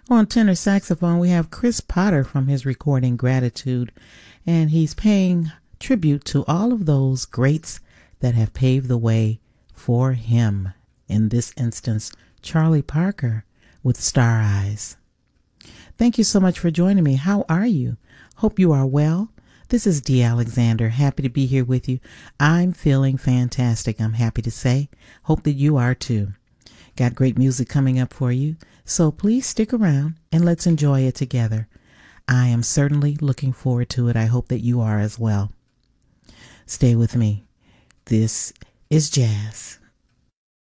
On tenor saxophone, we have Chris Potter from his recording Gratitude, and he's paying tribute to all of those greats that have paved the way for him. In this instance, Charlie Parker with Star Eyes. Thank you so much for joining me. How are you? Hope you are well. This is Dee Alexander. Happy to be here with you. I'm feeling fantastic, I'm happy to say. Hope that you are too. Got great music coming up for you, so please stick around and let's enjoy it together. I am certainly looking forward to it. I hope that you are as well. Stay with me. This is jazz.